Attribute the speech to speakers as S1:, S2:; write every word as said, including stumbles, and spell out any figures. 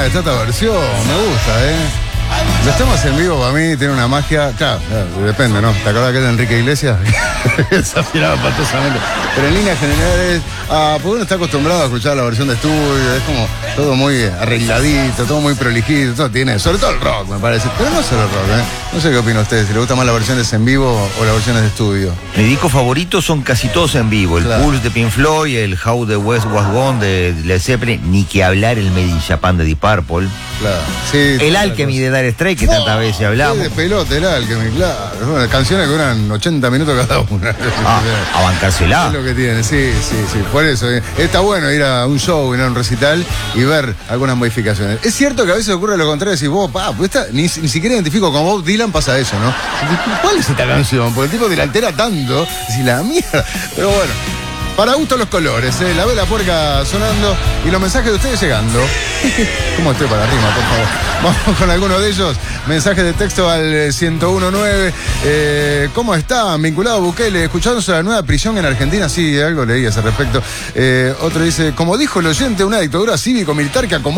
S1: de esta versión, me gusta, ¿eh? Los temas en vivo para mí tienen una magia, claro, claro, depende, ¿no? ¿Te acuerdas que era Enrique Iglesias? Se afiraba patosamente. Pero en líneas generales, ah, pues uno está acostumbrado a escuchar la versión de estudio, es como todo muy arregladito, todo muy prolijito, todo tiene, sobre todo el rock, me parece. Pero no solo el rock, ¿eh? No sé qué opinan ustedes, si les gustan más las versiones en vivo o las versiones de estudio.
S2: Mis discos favoritos son casi todos en vivo. El
S1: Claro.
S2: Pulse de Pink Floyd, el How the West Was Gone de Led Zeppelin, ni que hablar el Made in Japan de Deep Purple.
S1: Claro. Sí,
S2: El Alchemy de Dire Straits, que tantas veces hablamos.
S1: Sí, de pelote el Alchemy, claro. Bueno, canciones que duran ochenta minutos cada una.
S2: Ah, a bancársela.
S1: Es lo que tiene, sí, sí, sí. Por eso, eh, está bueno ir a un show, ir a un recital y ver algunas modificaciones. Es cierto que a veces ocurre lo contrario, decís, vos, pa, pues esta, ni, ni siquiera identifico con Bob Dylan, pasa eso, ¿no? ¿Cuál es esta canción? Porque el tipo te la altera tanto, decís, la mierda. Pero bueno. Para gusto los colores, ¿eh? La vela puerca sonando y los mensajes de ustedes llegando. ¿Cómo estoy para arriba, por favor? Vamos con alguno de ellos. Mensajes de texto al ciento uno nueve. Eh, ¿Cómo están? Vinculado a Bukele, escuchándose la nueva prisión en Argentina. Sí, algo leí a ese respecto. Eh, otro dice, como dijo el oyente, una dictadura cívico-militar que acomoda